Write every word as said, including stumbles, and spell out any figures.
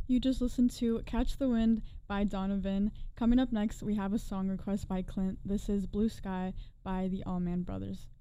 You just listened to Catch the Wind by Donovan. Coming up next, we have a song request by Clint. This is Blue Sky by the Allman Brothers.